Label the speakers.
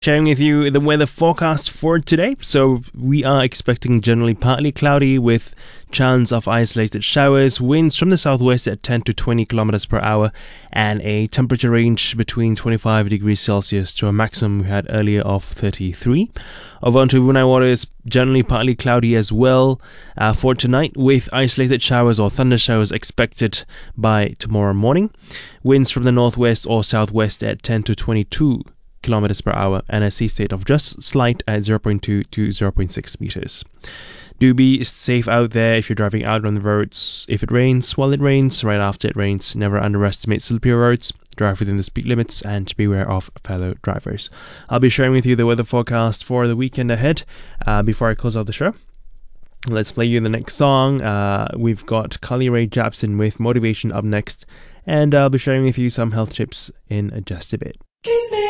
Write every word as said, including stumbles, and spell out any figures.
Speaker 1: Sharing with you the weather forecast for today. So we are expecting generally partly cloudy with chance of isolated showers, winds from the southwest at ten to twenty kilometers per hour, and a temperature range between twenty-five degrees Celsius to a maximum we had earlier of thirty-three. Over onto Brunei waters, generally partly cloudy as well uh, for tonight, with isolated showers or thunder showers expected by tomorrow morning. Winds from the northwest or southwest at ten to twenty-two kilometers per hour, and a sea state of just slight at zero point two to zero point six meters. Do be safe out there if you're driving out on the roads. If it rains, well, it rains. Right after it rains, never underestimate slippery roads. Drive within the speed limits and beware of fellow drivers. I'll be sharing with you the weather forecast for the weekend ahead. Uh, before I close out the show, let's play you the next song. Uh, we've got Carly Rae Jepsen with Motivation up next, and I'll be sharing with you some health tips in just a bit.
Speaker 2: Keep me